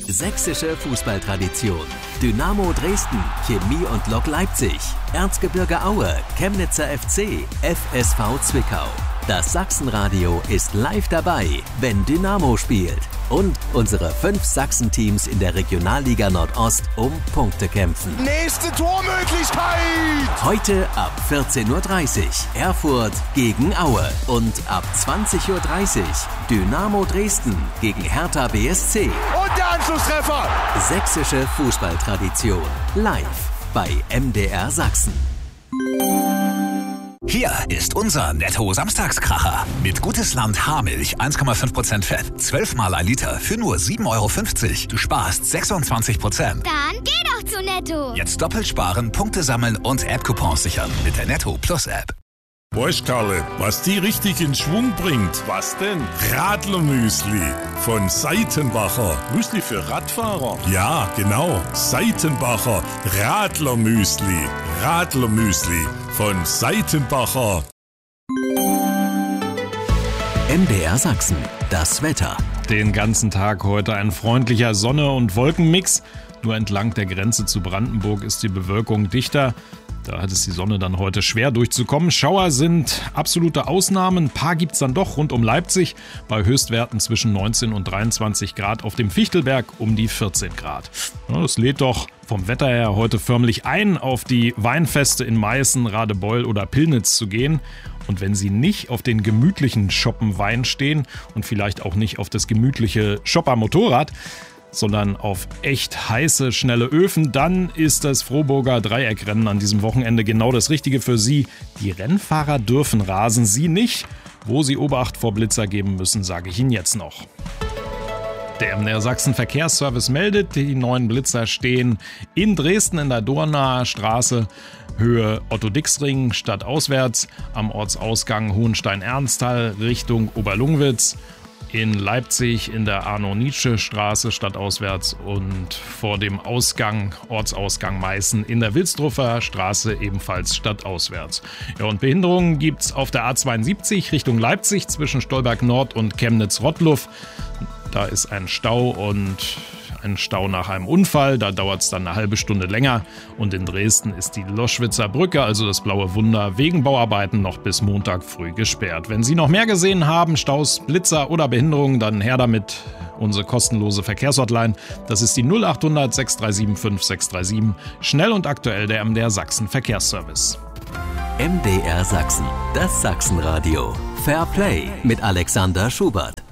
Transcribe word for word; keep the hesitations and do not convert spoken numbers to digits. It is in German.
Sächsische Fußballtradition. Dynamo Dresden, Chemie und Lok Leipzig, Erzgebirge Aue, Chemnitzer F C, F S V Zwickau. Das Sachsenradio ist live dabei, wenn Dynamo spielt. Und unsere fünf Sachsen-Teams in der Regionalliga Nordost um Punkte kämpfen. Nächste Tormöglichkeit! Heute ab vierzehn Uhr dreißig Erfurt gegen Aue und ab zwanzig Uhr dreißig Dynamo Dresden gegen Hertha B S C. Und der Anschlusstreffer! Sächsische Fußballtradition live bei M D R Sachsen. Hier ist unser Netto-Samstagskracher. Mit Gutes Land Haarmilch, eins Komma fünf Prozent Fett, zwölf Mal ein Liter für nur sieben Euro fünfzig. Du sparst sechsundzwanzig Prozent. Dann geh doch zu Netto. Jetzt doppelt sparen, Punkte sammeln und App-Coupons sichern mit der Netto Plus App. Weißt Karle, was die richtig in Schwung bringt? Was denn? Radlermüsli von Seitenbacher. Müsli für Radfahrer? Ja, genau. Seitenbacher Radlermüsli. Radlermüsli von Seitenbacher. M D R Sachsen, das Wetter. Den ganzen Tag heute ein freundlicher Sonne- und Wolkenmix. Nur entlang der Grenze zu Brandenburg ist die Bewölkung dichter. Da hat es die Sonne dann heute schwer durchzukommen. Schauer sind absolute Ausnahmen. Ein paar gibt es dann doch rund um Leipzig. Bei Höchstwerten zwischen neunzehn und dreiundzwanzig Grad. Auf dem Fichtelberg um die vierzehn Grad. Ja, das lädt doch vom Wetter her heute förmlich ein, auf die Weinfeste in Meißen, Radebeul oder Pillnitz zu gehen. Und wenn Sie nicht auf den gemütlichen Shoppen Wein stehen und vielleicht auch nicht auf das gemütliche Shopper-Motorrad, sondern auf echt heiße, schnelle Öfen, dann ist das Frohburger Dreieckrennen an diesem Wochenende genau das Richtige für Sie. Die Rennfahrer dürfen rasen, Sie nicht. Wo Sie Obacht vor Blitzer geben müssen, sage ich Ihnen jetzt noch. Der M D R Sachsen Verkehrsservice meldet, die neuen Blitzer stehen in Dresden in der Dornaer Straße, Höhe Otto-Dix-Ring, stadtauswärts, am Ortsausgang Hohenstein-Ernsthal Richtung Oberlungwitz, in Leipzig in der Arno-Nietzsche-Straße stadtauswärts und vor dem Ausgang, Ortsausgang Meißen in der Wilsdruffer Straße ebenfalls stadtauswärts. Ja, und Behinderungen gibt's auf der A zweiundsiebzig Richtung Leipzig zwischen Stolberg Nord und Chemnitz-Rottluff. Da ist ein Stau und ein Stau nach einem Unfall, da dauert es dann eine halbe Stunde länger. Und in Dresden ist die Loschwitzer Brücke, also das Blaue Wunder, wegen Bauarbeiten noch bis Montag früh gesperrt. Wenn Sie noch mehr gesehen haben, Staus, Blitzer oder Behinderungen, dann her damit. Unsere kostenlose Verkehrshotline, das ist die null acht hundert sechs drei sieben fünf sechs drei sieben. Schnell und aktuell der M D R Sachsen Verkehrsservice. M D R Sachsen, das Sachsenradio. Fair Play mit Alexander Schubert.